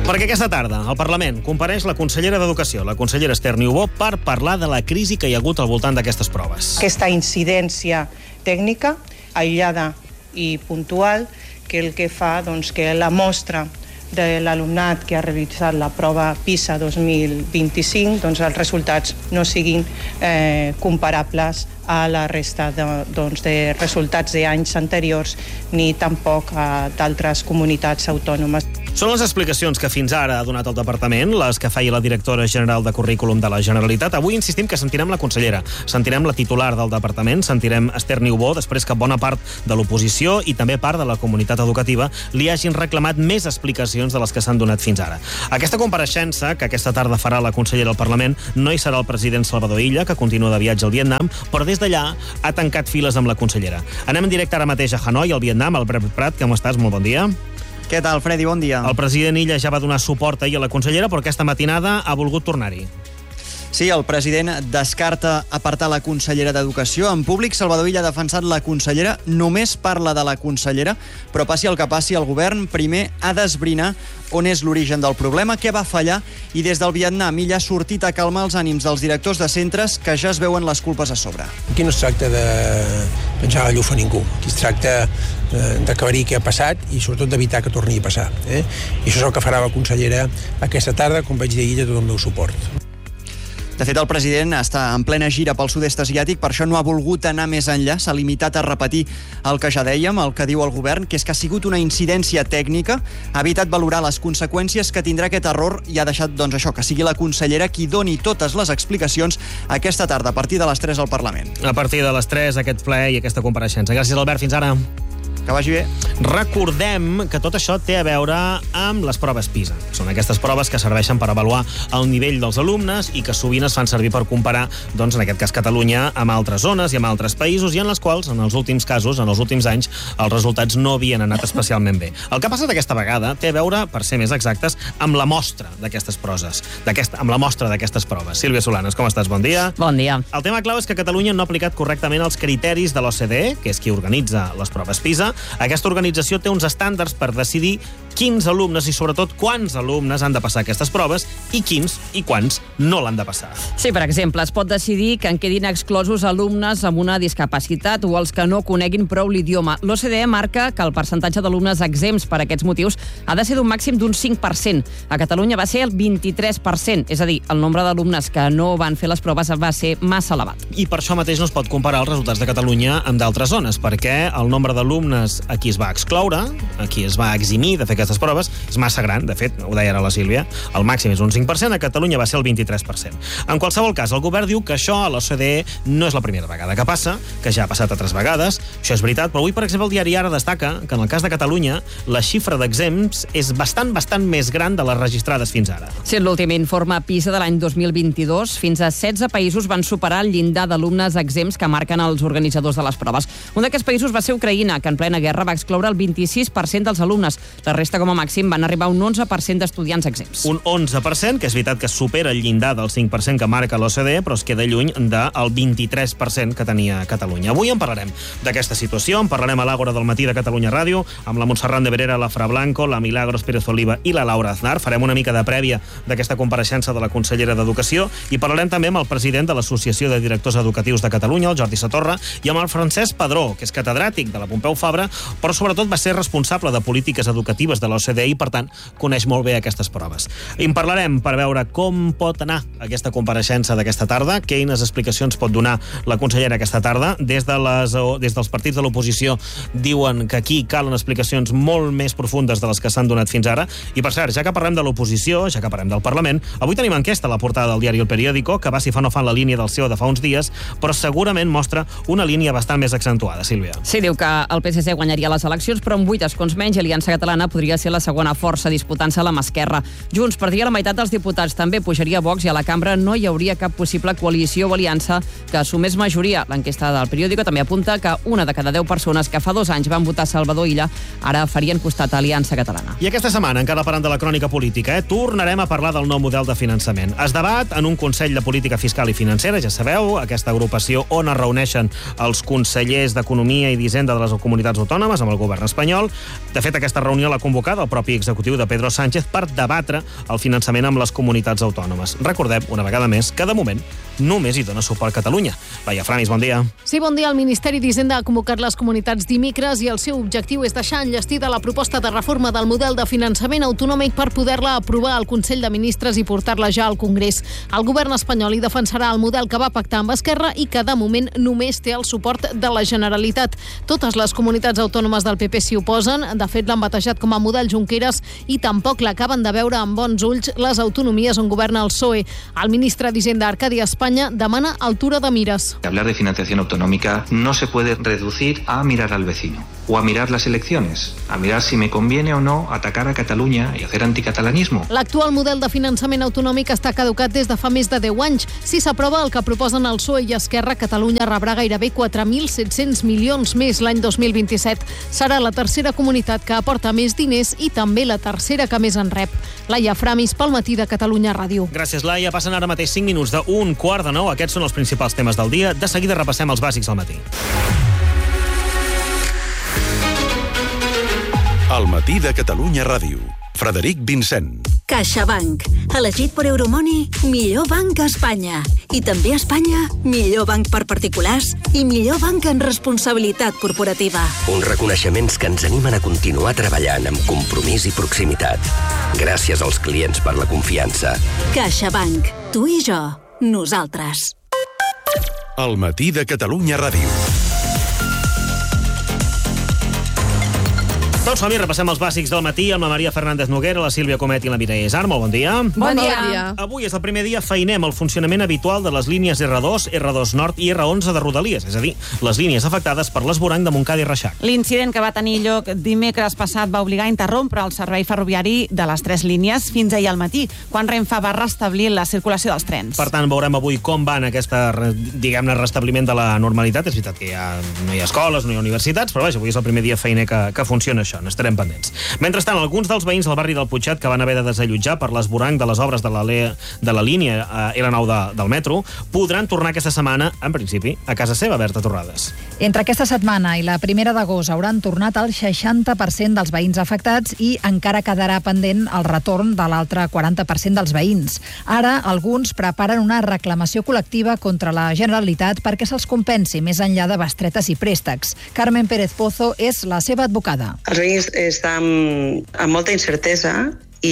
Perquè aquesta tarda, al Parlament, compareix la consellera d'Educació, la consellera Esther Niubó, per parlar de la crisi que hi ha hagut al voltant d'aquestes proves. Aquesta incidència tècnica, aïllada i puntual, que el que fa que la mostra de l'alumnat que ha realitzat la prova PISA 2025, els resultats no siguin comparables a la resta de resultats d'anys anteriors ni tampoc a d'altres comunitats autònomes. Són les explicacions que fins ara ha donat el departament, les que feia la directora general de Currículum de la Generalitat. Avui insistim que sentirem la consellera, sentirem la titular del departament, sentirem Esther Niubó, després que bona part de l'oposició i també part de la comunitat educativa li hagin reclamat més explicacions de les que s'han donat fins ara. Aquesta compareixença, que aquesta tarda farà la consellera al Parlament, no hi serà el president Salvador Illa, que continua de viatge al Vietnam, però des d'allà ha tancat files amb la consellera. Anem en directe ara mateix a Hanoi, al Vietnam. Albert Prat, com estàs? Molt bon dia. Què tal, Freddy? Bon dia. El president Illa ja va donar suport ahir a la consellera, però aquesta matinada ha volgut tornar-hi. Sí, el president descarta apartar la consellera d'Educació. En públic, Salvador Illa ha defensat la consellera, només parla de la consellera, però passi el que passi, el govern primer ha d'esbrinar on és l'origen del problema, què va fallar, i des del Vietnam Illa ha sortit a calmar els ànims dels directors de centres que ja es veuen les culpes a sobre. Aquí no es tracta de penjar la llufa a ningú, aquí es tracta d'aclarir què ha passat i sobretot d'evitar que torni a passar. I això és el que farà la consellera aquesta tarda, com vaig dir ahir, tot el meu suport. De fet, el president està en plena gira pel sud-est asiàtic, per això no ha volgut anar més enllà, s'ha limitat a repetir el que ja dèiem, el que diu el govern, que és que ha sigut una incidència tècnica, ha evitat valorar les conseqüències que tindrà aquest error i ha deixat, això, que sigui la consellera qui doni totes les explicacions aquesta tarda, a partir de les 3 al Parlament. A partir de les 3, aquest ple i aquesta compareixença. Gràcies, Albert. Fins ara. Que vagi bé. Recordem que tot això té a veure amb les proves PISA. Són aquestes proves que serveixen per avaluar el nivell dels alumnes i que sovint es fan servir per comparar, en aquest cas Catalunya, amb altres zones i amb altres països, i en les quals, en els últims casos, en els últims anys, els resultats no havien anat especialment bé. El que ha passat aquesta vegada té a veure, per ser més exactes, amb la mostra d'aquestes proves. Sílvia Solanes, com estàs? Bon dia. Bon dia. El tema clau és que Catalunya no ha aplicat correctament els criteris de l'OCDE, que és qui organitza les proves PISA. Aquesta organització té uns estàndards per decidir quins alumnes i sobretot quants alumnes han de passar aquestes proves i quins i quants no l'han de passar. Sí, per exemple, es pot decidir que en quedin exclosos alumnes amb una discapacitat o els que no coneguin prou l'idioma. L'OCDE marca que el percentatge d'alumnes exempts per aquests motius ha de ser d'un màxim d'un 5%. A Catalunya va ser el 23%, és a dir, el nombre d'alumnes que no van fer les proves va ser massa elevat. I per això mateix no es pot comparar els resultats de Catalunya amb d'altres zones, perquè el nombre d'alumnes a qui es va excloure, a qui es va eximir de fer aquestes proves, és massa gran. De fet, ho deia ara la Sílvia, el màxim és un 5%, a Catalunya va ser el 23%. En qualsevol cas, el govern diu que això a l'OCDE no és la primera vegada que passa, que ja ha passat altres vegades, això és veritat, però avui, per exemple, el diari Ara destaca que en el cas de Catalunya la xifra d'exemps és bastant més gran de les registrades fins ara. Sí, en l'últim informe PISA de l'any 2022, fins a 16 països van superar el llindar d'alumnes exempts que marquen els organitzadors de les proves. Un d'aquests països va ser Ucraïna, que en plena guerra va excloure el 26% dels alumnes. La resta, com a màxim, van arribar a un 11% d'estudiants exempts. Un 11%, que és veritat que supera el llindar del 5% que marca l'OCDE, però es queda lluny del 23% que tenia Catalunya. Avui en parlarem d'aquesta situació, en parlarem a l'Àgora del matí de Catalunya Ràdio, amb la Montserrat de Verera, la Fra Blanco, la Milagros Pérez Oliva i la Laura Aznar. Farem una mica de prèvia d'aquesta compareixença de la consellera d'Educació i parlarem també amb el president de l'Associació de Directors Educatius de Catalunya, el Jordi Satorra, i amb el Francesc Padró, que és catedràtic de la Pompeu Fabra, però sobretot va ser responsable de polítiques educatives de l'OCDE i, per tant, coneix molt bé aquestes proves. I en parlarem per veure com pot anar aquesta compareixença d'aquesta tarda, quines explicacions pot donar la consellera aquesta tarda. Des dels partits de l'oposició diuen que aquí calen explicacions molt més profundes de les que s'han donat fins ara. I, per cert, ja que parlem de l'oposició, ja que parlem del Parlament, avui tenim enquesta a la portada del diari El Periódico, que va si fa no fa en la línia del CEO de fa uns dies, però segurament mostra una línia bastant més accentuada, Sílvia. Sí, diu que el PSC guanyaria les eleccions, però amb 8 escons menys, Aliança Catalana podria ser la segona força, disputant-se la mà esquerra. Junts perdria la meitat dels diputats, també pujaria Vox, i a la cambra no hi hauria cap possible coalició o aliança que assumés majoria. L'enquesta del Periódico també apunta que una de cada 10 persones que fa 2 anys van votar Salvador Illa ara farien costat a Aliança Catalana. I aquesta setmana, encara parlant de la crònica política, tornarem a parlar del nou model de finançament. Es debat en un Consell de Política Fiscal i Financera, ja sabeu, aquesta agrupació on es reuneixen els consellers d'Economia i d'Hisenda de les comunitats autònomes amb el govern espanyol. De fet, aquesta reunió l'ha convocat convocada el propi executiu de Pedro Sánchez per debatre el finançament amb les comunitats autònomes. Recordem, una vegada més, que de moment només hi dona suport Catalunya. Laia Framis, bon dia. Sí, bon dia. El Ministeri d'Hisenda ha convocat les comunitats dimecres i el seu objectiu és deixar enllestida la proposta de reforma del model de finançament autonòmic per poder-la aprovar al Consell de Ministres i portar-la ja al Congrés. El govern espanyol hi defensarà el model que va pactar amb Esquerra i que de moment només té el suport de la Generalitat. Totes les comunitats autònomes del PP s'hi oposen. De fet, l'han batejat com a model Junqueras i tampoc l'acaben de veure amb bons ulls les autonomies on governa el PSOE. El ministre d'Hisenda, Arcadi Espanya, demana altura de mires. Hablar de financiación autonómica no se puede reducir a mirar al vecino o a mirar las elecciones, a mirar si me conviene o no atacar a Catalunya i hacer anticatalanismo. L'actual model de finançament autonòmic està caducat des de fa més de 10 anys. Si s'aprova el que proposen el PSOE i Esquerra, Catalunya rebrà gairebé 4.700 milions més l'any 2027. Serà la tercera comunitat que aporta més diners i també la tercera que més en rep. Laia Framis, pel Matí de Catalunya Ràdio. Gràcies, Laia. Passen ara mateix 5 minuts d'un 8:45. Aquests són els principals temes del dia. De seguida repassem els bàsics al matí. Al Matí de Catalunya Ràdio. Frederic Vincent. CaixaBank, elegit per Euromoney, millor banc a Espanya. I també a Espanya, millor banc per particulars i millor banc en responsabilitat corporativa. Uns reconeixements que ens animen a continuar treballant amb compromís i proximitat. Gràcies als clients per la confiança. CaixaBank, tu i jo, nosaltres. Al Matí de Catalunya Ràdio. Doncs som-hi, repassem els bàsics del matí amb la Maria Fernández Noguera, la Sílvia Comet i la Mireia Isar. Molt bon dia. Bon dia. Avui és el primer dia feinem el funcionament habitual de les línies R2, R2 Nord i R11 de Rodalies, és a dir, les línies afectades per l'esvoranc de Montcada i Reixac. L'incident que va tenir lloc dimecres passat va obligar a interrompre el servei ferroviari de les 3 línies fins ahir al matí, quan Renfe va restablir la circulació dels trens. Per tant, veurem avui com va en aquesta, diguem-ne, restabliment de la normalitat. És veritat que no hi ha escoles, no hi ha universitats, però vaja, avui és el primer dia feiner que funciona això. N'estarem pendents. Mentrestant, alguns dels veïns del barri del Putxet que van haver de desallotjar per l'esvoranc de les obres de la línia L9 del metro podran tornar aquesta setmana, en principi, a casa seva, Berta Torrades. Entre aquesta setmana i la primera d'agost hauran tornat el 60% dels veïns afectats i encara quedarà pendent el retorn de l'altre 40% dels veïns. Ara, alguns preparen una reclamació col·lectiva contra la Generalitat perquè se'ls compensi més enllà de bestretes i préstecs. Carmen Pérez Pozo és la seva advocada. Els veïns estan amb molta incertesa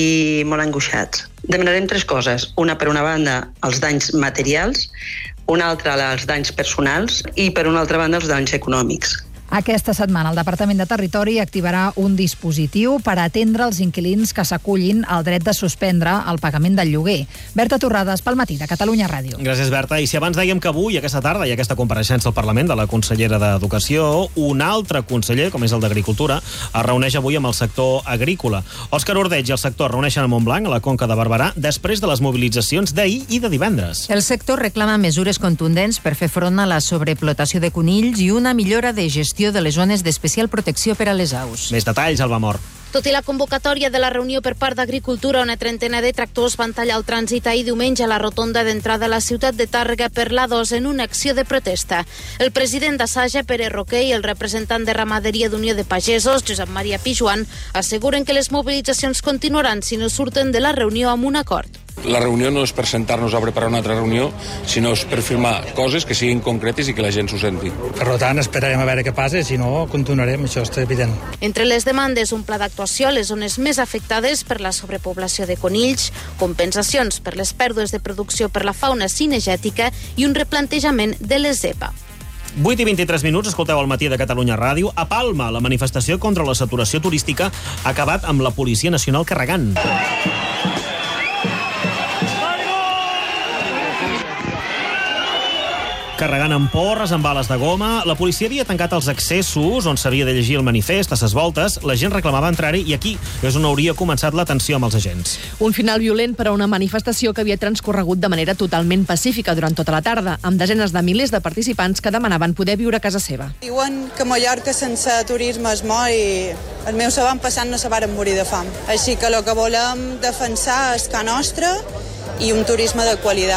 i molt angoixats. Demanarem 3 coses. Una, per una banda, els danys materials, una altra, els danys personals i, per una altra banda, els danys econòmics. Aquesta setmana el Departament de Territori activarà un dispositiu per atendre els inquilins que s'acullin al dret de suspendre el pagament del lloguer. Berta Torrades, pel Matí de Catalunya Ràdio. Gràcies, Berta. I si abans dèiem que avui, aquesta tarda, hi ha aquesta compareixença al Parlament de la consellera d'Educació, un altre conseller, com és el d'Agricultura, es reuneix avui amb el sector agrícola. Òscar Ordeig i el sector es reuneixen a Montblanc, a la Conca de Barberà, després de les mobilitzacions d'ahir i de divendres. El sector reclama mesures contundents per fer front a la sobreplotació de conills i una millora de gestió de les zones d'especial protecció per a les aus. Més detalls, Alba Mor. Tot i la convocatòria de la reunió per part d'Agricultura, una trentena de tractors van tallar el trànsit ahir diumenge a la rotonda d'entrada a la ciutat de Tàrrega per l'A2 en una acció de protesta. El president d'Assaja, Pere Roquer, i el representant de Ramaderia d'Unió de Pagesos, Josep Maria Pijuan, asseguren que les mobilitzacions continuaran si no surten de la reunió amb un acord. La reunió no és per sentar-nos a preparar una altra reunió, sinó és per firmar coses que siguin concretes i que la gent s'ho senti. Per tant, esperarem a veure què passa, si no, continuarem, això està evident. Entre les demandes, un pla d'actuació a les zones més afectades per la sobrepoblació de conills, compensacions per les pèrdues de producció per la fauna cinegètica i un replantejament de les ZEPA. 8:23, escolteu al Matí de Catalunya Ràdio. A Palma, la manifestació contra la saturació turística ha acabat amb la Policia Nacional carregant. Carregant amb porres, amb bales de goma. La policia havia tancat els accessos on s'havia de llegir el manifest a ses voltes. La gent reclamava entrar-hi i aquí és on hauria començat la tensió amb els agents. Un final violent per a una manifestació que havia transcorregut de manera totalment pacífica durant tota la tarda, amb desenes de milers de participants que demanaven poder viure a casa seva. Diuen que Mallorca sense turisme es mor i els meus avantpassats no se varen morir de fam. Així que el que volem defensar és casa nostra i un turisme de qualitat.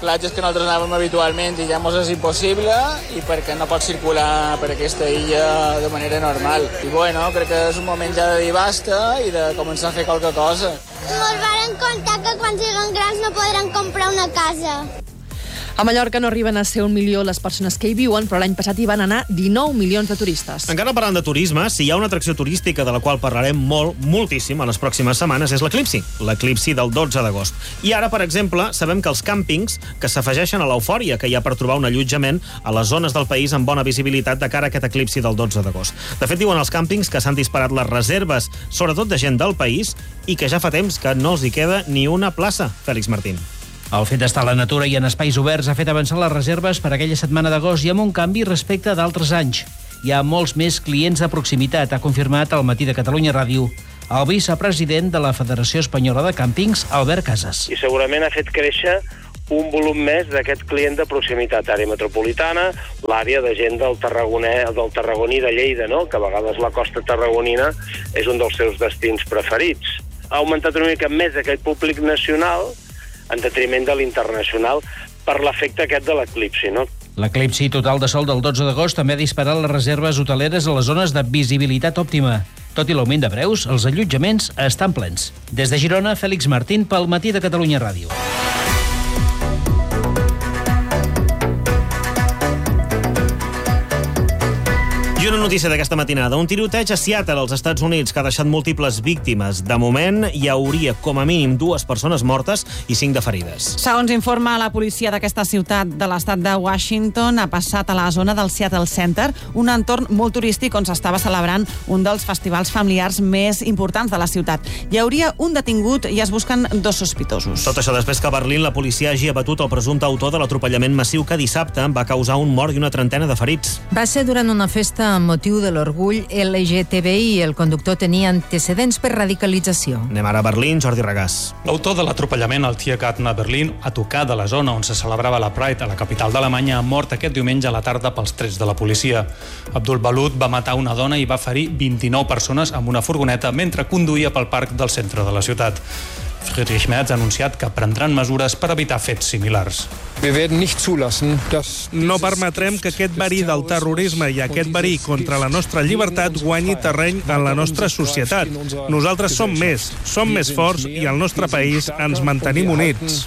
platges que nosaltres anàvem habitualment i ja mos és impossible i perquè no pot circular per aquesta illa de manera normal. I bueno, crec que és un moment ja de dir basta i de començar a fer qualque cosa. Mos varen contar que quan siguin grans no podran comprar una casa. A Mallorca no arriben a ser 1 milió les persones que hi viuen, però l'any passat hi van anar 19 milions de turistes. Encara parlant de turisme, si hi ha una atracció turística de la qual parlarem moltíssim a les pròximes setmanes és l'eclipsi del 12 d'agost. I ara, per exemple, sabem que els càmpings que s'afegeixen a l'eufòria que hi ha per trobar un allotjament a les zones del país amb bona visibilitat de cara a aquest eclipsi del 12 d'agost. De fet, diuen els càmpings que s'han disparat les reserves, sobretot de gent del país, i que ja fa temps que no els hi queda ni una plaça. Fèlix Martín. El fet d'estar a la natura i en espais oberts ha fet avançar les reserves per aquella setmana d'agost i amb un canvi respecte d'altres anys. Hi ha molts més clients de proximitat, ha confirmat al Matí de Catalunya Ràdio el vicepresident de la Federació Espanyola de Càmpings, Albert Casas. I segurament ha fet créixer un volum més d'aquest client de proximitat, àrea metropolitana, l'àrea de gent del tarragoní de Lleida, no? Que a vegades la costa tarragonina és un dels seus destins preferits. Ha augmentat una mica més aquest públic nacional en detriment de l'internacional per l'efecte aquest de l'eclipsi, no? L'eclipsi total de sol del 12 d'agost també ha disparat les reserves hoteleres a les zones de visibilitat òptima. Tot i l'augment de preus, els allotjaments estan plens. Des de Girona, Fèlix Martín pel Matí de Catalunya Ràdio. I una notícia d'aquesta matinada. Un tiroteig a Seattle, als Estats Units, que ha deixat múltiples víctimes. De moment, hi hauria com a mínim 2 persones mortes i 5 de ferides. Segons informa la policia d'aquesta ciutat de l'estat de Washington, ha passat a la zona del Seattle Center, un entorn molt turístic on s'estava celebrant un dels festivals familiars més importants de la ciutat. Hi hauria un detingut i es busquen 2 sospitosos. Tot això després que a Berlín la policia hagi abatut el presumpte autor de l'atropellament massiu que dissabte va causar un mort i una trentena de ferits. Va ser durant una festa amb motiu de l'orgull LGTBI i el conductor tenia antecedents per radicalització. Anem ara a Berlín, Jordi Regàs. L'autor de l'atropellament al Tiergarten a Berlín, a tocar de la zona on se celebrava la Pride a la capital d'Alemanya, ha mort aquest diumenge a la tarda pels trets de la policia. Abdul Balut va matar una dona i va ferir 29 persones amb una furgoneta mentre conduïa pel parc del centre de la ciutat. Friedrich Merz ha anunciat que prendran mesures per evitar fets similars. No permetrem que aquest verí del terrorisme i aquest verí contra la nostra llibertat guanyi terreny en la nostra societat. Nosaltres som més forts i al nostre país ens mantenim units.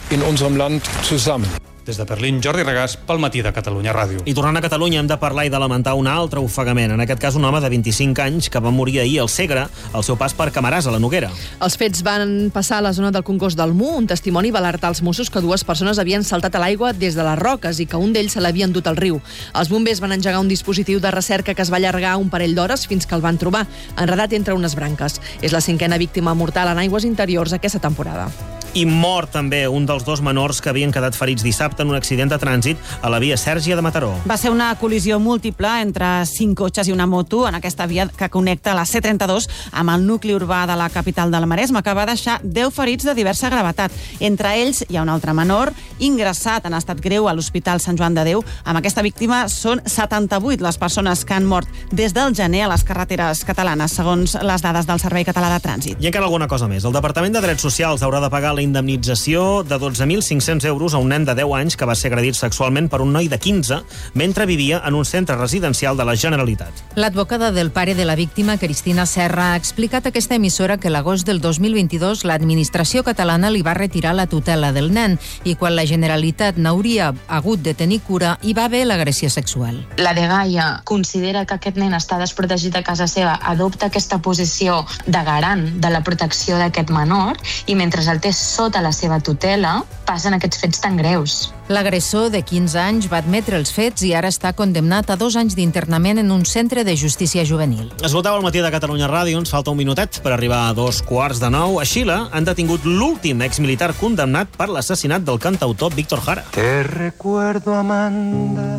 Des de Berlín, Jordi Regàs, pel Matí de Catalunya Ràdio. I tornant a Catalunya hem de parlar i de lamentar un altre ofegament. En aquest cas un home de 25 anys que va morir ahir al Segre al seu pas per Camarasa, a la Noguera. Els fets van passar a la zona del Congost del Mu. Un testimoni va alertar als Mossos que 2 persones havien saltat a l'aigua des de les roques i que un d'ells se l'havien dut al riu. Els bombers van engegar un dispositiu de recerca que es va allargar un parell d'hores fins que el van trobar, enredat entre unes branques. És la 5a víctima mortal en aigües interiors aquesta temporada. I mort també un dels 2 menors que havien quedat ferits dissabte en un accident de trànsit a la via Sèrgia de Mataró. Va ser una col·lisió múltiple entre 5 cotxes i una moto en aquesta via que connecta la C32 amb el nucli urbà de la capital del Maresme, que va deixar 10 ferits de diversa gravetat. Entre ells hi ha un altre menor ingressat en estat greu a l'Hospital Sant Joan de Déu. Amb aquesta víctima són 78 les persones que han mort des del gener a les carreteres catalanes, segons les dades del Servei Català de Trànsit. I encara alguna cosa més. El Departament de Drets Socials haurà de pagar la indemnització de 12.500 euros a un nen de 10 anys que va ser agredit sexualment per un noi de 15 mentre vivia en un centre residencial de la Generalitat. L'advocada del pare de la víctima, Cristina Serra, ha explicat a aquesta emissora que l'agost del 2022 l'administració catalana li va retirar la tutela del nen i quan la Generalitat n'hauria hagut de tenir cura hi va haver l'agressió sexual. La dgaia considera que aquest nen està desprotegit a casa seva, adopta aquesta posició de garant de la protecció d'aquest menor i mentre el té sota la seva tutela passen aquests fets tan greus. L'agressor de 15 anys va admetre els fets i ara està condemnat a 2 anys d'internament en un centre de justícia juvenil. Escolteu el Matí de Catalunya Ràdio, ens falta un minutet per arribar a 8:45. A Xile han detingut l'últim exmilitar condemnat per l'assassinat del cantautor Víctor Jara. Te recuerdo, Amanda,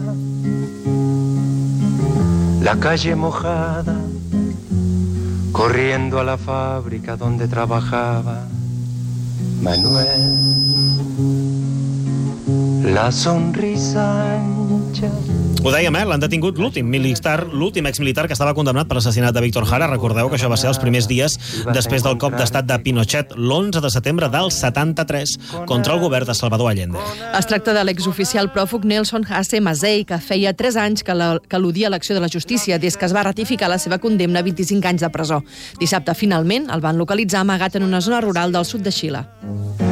la calle mojada, corriendo a la fábrica donde trabajaba Manuel, la sonrisa ancha. Ho dèiem, l'han detingut l'últim exmilitar que estava condemnat per l'assassinat de Víctor Jara. Recordeu que això va ser els primers dies després del cop d'estat de Pinochet l'11 de setembre del 73 contra el govern de Salvador Allende. Es tracta de l'exoficial pròfug Nelson Hasse Mazei, que feia 3 anys que eludia l'acció de la justícia des que es va ratificar la seva condemna a 25 anys de presó. Dissabte, finalment, el van localitzar amagat en una zona rural del sud de Xile.